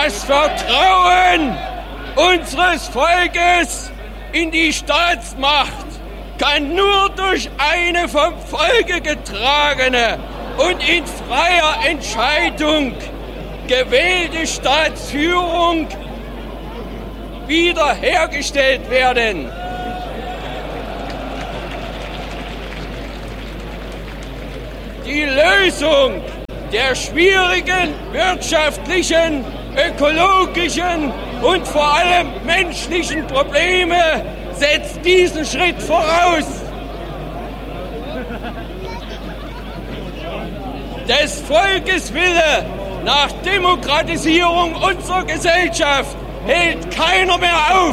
Das Vertrauen unseres Volkes in die Staatsmacht kann nur durch eine vom Volke getragene und in freier Entscheidung gewählte Staatsführung wiederhergestellt werden. Die Lösung der schwierigen wirtschaftlichen, ökologischen und vor allem menschlichen Probleme setzt diesen Schritt voraus. Des Volkes Wille nach Demokratisierung unserer Gesellschaft hält keiner mehr auf.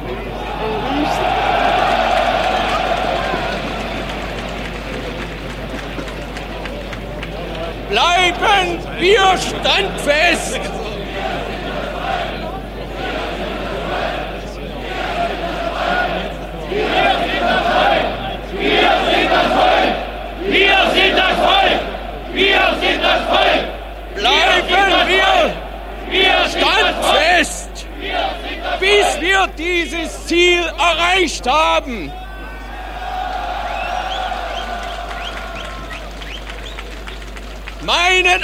Bleiben wir standfest. Bleiben wir standfest, bis wir dieses Ziel erreicht haben. Meinen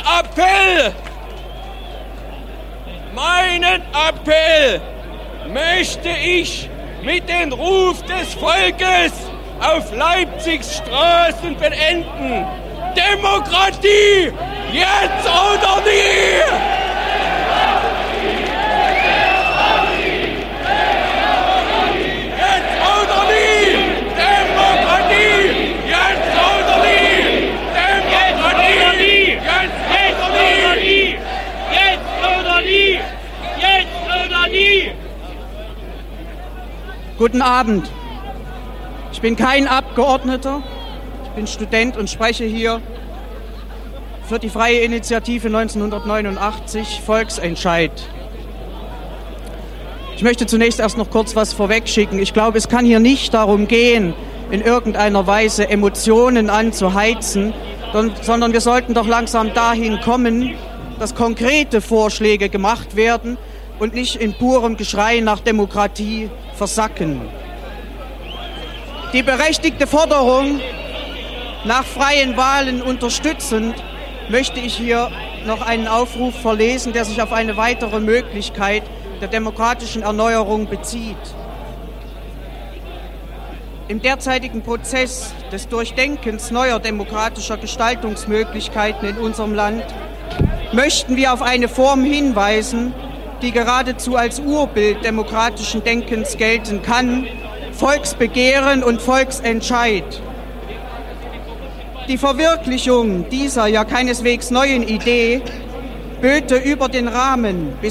Appell möchte ich mit dem Ruf des Volkes auf Leipzigs Straßen beenden. Demokratie, jetzt oder nie! Jetzt oder nie! Demokratie, jetzt oder nie! Demokratie, jetzt oder nie! Jetzt oder nie! Jetzt oder nie! Guten Abend. Ich bin kein Abgeordneter. Ich bin Student und spreche hier für die Freie Initiative 1989 Volksentscheid. Ich möchte zunächst erst noch kurz was vorwegschicken. Ich glaube, es kann hier nicht darum gehen, in irgendeiner Weise Emotionen anzuheizen, sondern wir sollten doch langsam dahin kommen, dass konkrete Vorschläge gemacht werden und nicht in purem Geschrei nach Demokratie versacken. Die berechtigte Forderung nach freien Wahlen unterstützend möchte ich hier noch einen Aufruf verlesen, der sich auf eine weitere Möglichkeit der demokratischen Erneuerung bezieht. Im derzeitigen Prozess des Durchdenkens neuer demokratischer Gestaltungsmöglichkeiten in unserem Land möchten wir auf eine Form hinweisen, die geradezu als Urbild demokratischen Denkens gelten kann: Volksbegehren und Volksentscheid. Die Verwirklichung dieser ja keineswegs neuen Idee böte über den Rahmen der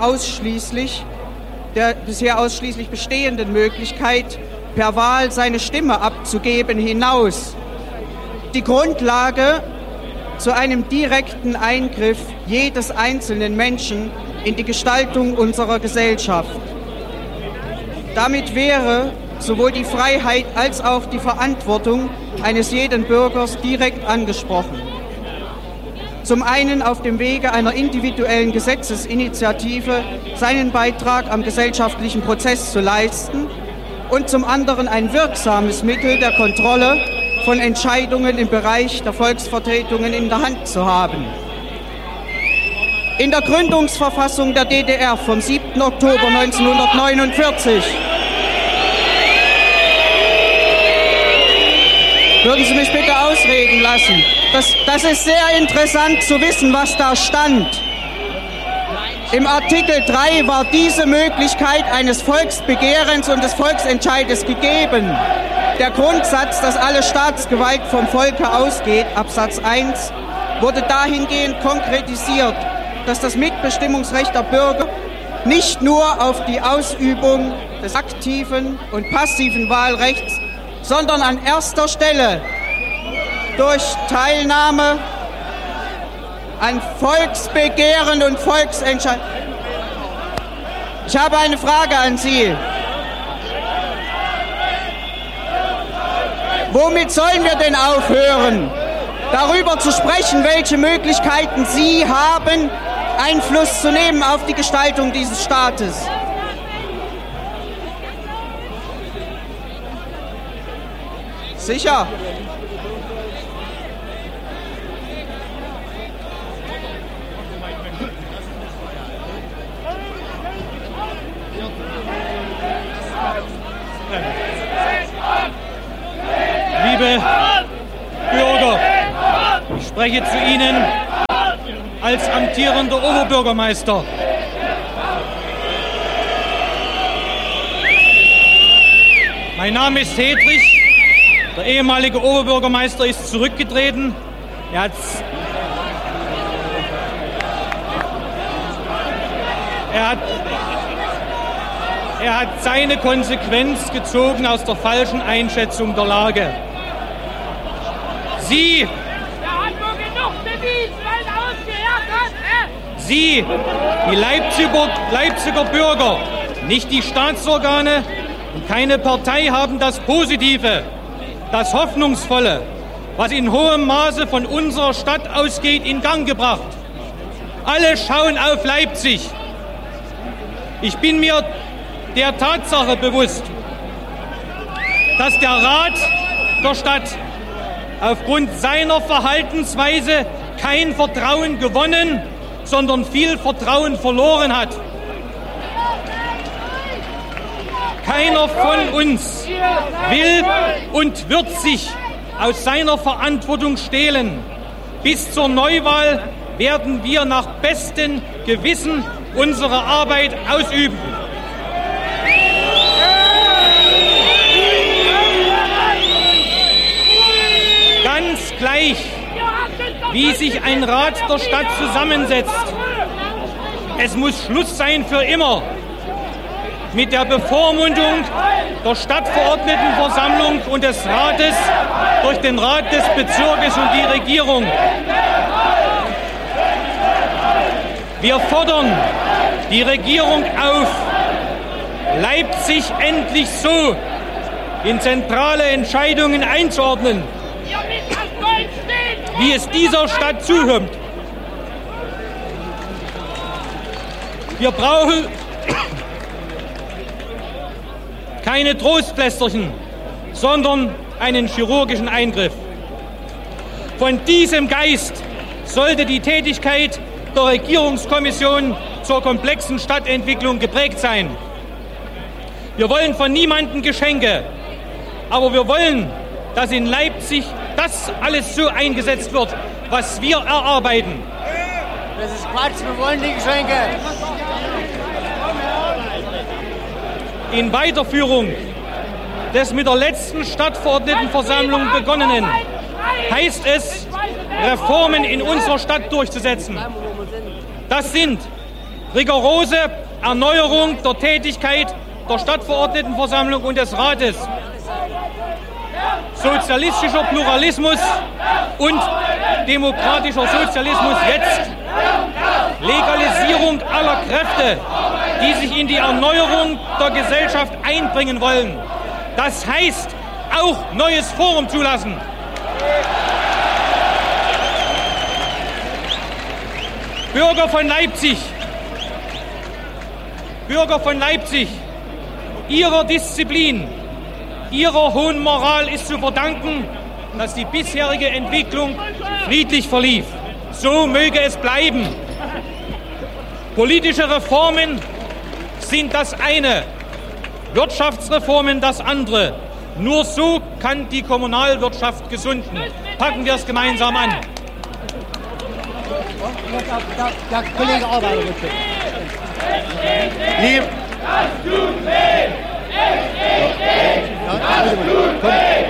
bisher ausschließlich bestehenden Möglichkeit, per Wahl seine Stimme abzugeben, hinaus die Grundlage zu einem direkten Eingriff jedes einzelnen Menschen in die Gestaltung unserer Gesellschaft. Damit wäre sowohl die Freiheit als auch die Verantwortung eines jeden Bürgers direkt angesprochen. Zum einen auf dem Wege einer individuellen Gesetzesinitiative seinen Beitrag am gesellschaftlichen Prozess zu leisten und zum anderen ein wirksames Mittel der Kontrolle von Entscheidungen im Bereich der Volksvertretungen in der Hand zu haben. In der Gründungsverfassung der DDR vom 7. Oktober 1949 Würden Sie mich bitte ausreden lassen? Das ist sehr interessant zu wissen, was da stand. Im Artikel 3 war diese Möglichkeit eines Volksbegehrens und des Volksentscheides gegeben. Der Grundsatz, dass alle Staatsgewalt vom Volke ausgeht, Absatz 1, wurde dahingehend konkretisiert, dass das Mitbestimmungsrecht der Bürger nicht nur auf die Ausübung des aktiven und passiven Wahlrechts, sondern an erster Stelle durch Teilnahme an Volksbegehren und Volksentscheid. Ich habe eine Frage an Sie. Womit sollen wir denn aufhören, darüber zu sprechen, welche Möglichkeiten Sie haben, Einfluss zu nehmen auf die Gestaltung dieses Staates. Sicher. Liebe Bürger, ich spreche zu Ihnen als amtierender Oberbürgermeister. Mein Name ist Hedrich. Der ehemalige Oberbürgermeister ist zurückgetreten. Er hat seine Konsequenz gezogen aus der falschen Einschätzung der Lage. Sie, die Leipziger Bürger, nicht die Staatsorgane und keine Partei haben das Positive, das Hoffnungsvolle, was in hohem Maße von unserer Stadt ausgeht, in Gang gebracht. Alle schauen auf Leipzig. Ich bin mir der Tatsache bewusst, dass der Rat der Stadt aufgrund seiner Verhaltensweise kein Vertrauen gewonnen, sondern viel Vertrauen verloren hat. Keiner von uns will und wird sich aus seiner Verantwortung stehlen. Bis zur Neuwahl werden wir nach bestem Gewissen unsere Arbeit ausüben. Ganz gleich, wie sich ein Rat der Stadt zusammensetzt. Es muss Schluss sein für immer mit der Bevormundung der Stadtverordnetenversammlung und des Rates durch den Rat des Bezirkes und die Regierung. Wir fordern die Regierung auf, Leipzig endlich so in zentrale Entscheidungen einzuordnen, wie es dieser Stadt zuhört. Wir brauchen keine Trostpflästerchen, sondern einen chirurgischen Eingriff. Von diesem Geist sollte die Tätigkeit der Regierungskommission zur komplexen Stadtentwicklung geprägt sein. Wir wollen von niemandem Geschenke, aber wir wollen, dass in Leipzig das alles so eingesetzt wird, was wir erarbeiten. Das ist Quatsch, wir wollen die Geschenke. In Weiterführung des mit der letzten Stadtverordnetenversammlung begonnenen heißt es, Reformen in unserer Stadt durchzusetzen. Das sind rigorose Erneuerung der Tätigkeit der Stadtverordnetenversammlung und des Rates, sozialistischer Pluralismus und demokratischer Sozialismus jetzt, Legalisierung aller Kräfte, die sich in die Erneuerung der Gesellschaft einbringen wollen. Das heißt, auch neues Forum zulassen. Bürger von Leipzig, ihrer Disziplin, ihrer hohen Moral ist zu verdanken, dass die bisherige Entwicklung friedlich verlief. So möge es bleiben. Politische Reformen sind das eine, Wirtschaftsreformen das andere. Nur so kann die Kommunalwirtschaft gesunden. Packen wir es gemeinsam an. Der Kollege Arbeiter, bitte. Das tut weh! Das tut weh!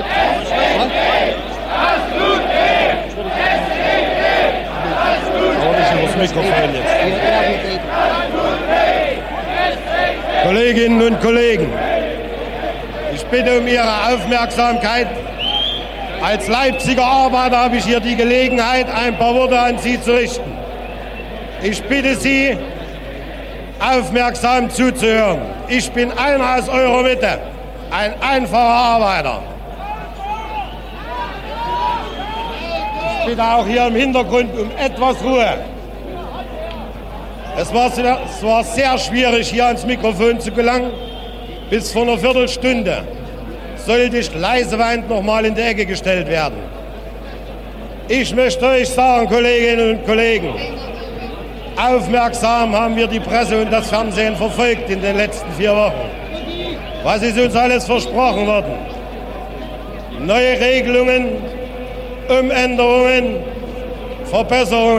Das tut weh! Das Mikrofon jetzt. Kolleginnen und Kollegen, ich bitte um Ihre Aufmerksamkeit. Als Leipziger Arbeiter habe ich hier die Gelegenheit, ein paar Worte an Sie zu richten. Ich bitte Sie, aufmerksam zuzuhören. Ich bin einer aus eurer Mitte, ein einfacher Arbeiter. Ich bitte auch hier im Hintergrund um etwas Ruhe. Es war sehr schwierig, hier ans Mikrofon zu gelangen. Bis vor einer Viertelstunde sollte ich leiseweind noch mal in die Ecke gestellt werden. Ich möchte euch sagen, Kolleginnen und Kollegen, aufmerksam haben wir die Presse und das Fernsehen verfolgt in den letzten 4 Wochen. Was ist uns alles versprochen worden? Neue Regelungen, Umänderungen, Verbesserungen.